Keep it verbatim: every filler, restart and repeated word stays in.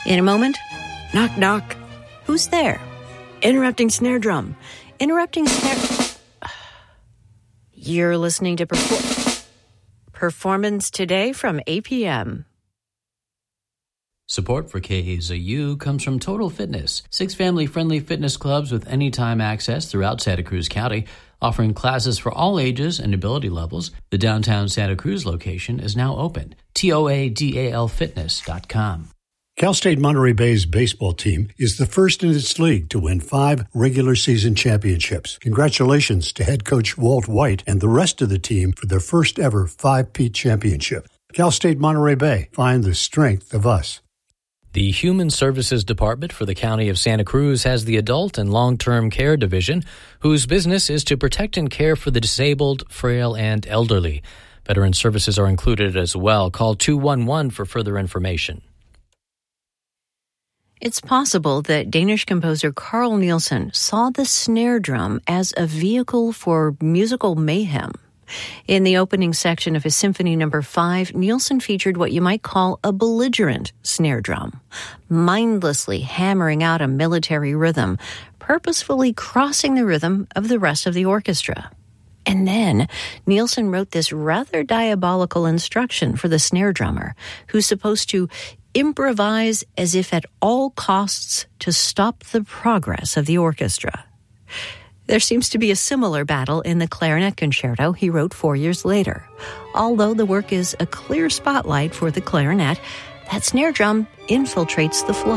In a moment, knock, knock. Who's there? Interrupting snare drum. Interrupting snare... You're listening to Perfor- Performance Today from A P M. Support for K A Z U comes from Total Fitness, six family-friendly fitness clubs with anytime access throughout Santa Cruz County, offering classes for all ages and ability levels. The downtown Santa Cruz location is now open. toadal fitness dot com. Cal State Monterey Bay's baseball team is the first in its league to win five regular season championships. Congratulations to head coach Walt White and the rest of the team for their first ever five-peat championship. Cal State Monterey Bay, find the strength of us. The Human Services Department for the County of Santa Cruz has the Adult and Long-Term Care Division, whose business is to protect and care for the disabled, frail, and elderly. Veteran services are included as well. Call two one one for further information. It's possible that Danish composer Carl Nielsen saw the snare drum as a vehicle for musical mayhem. In the opening section of his Symphony Number five, Nielsen featured what you might call a belligerent snare drum, mindlessly hammering out a military rhythm, purposefully crossing the rhythm of the rest of the orchestra. And then Nielsen wrote this rather diabolical instruction for the snare drummer, who's supposed to improvise as if at all costs to stop the progress of the orchestra. There seems to be a similar battle in the clarinet concerto he wrote four years later. Although the work is a clear spotlight for the clarinet, that snare drum infiltrates the flow.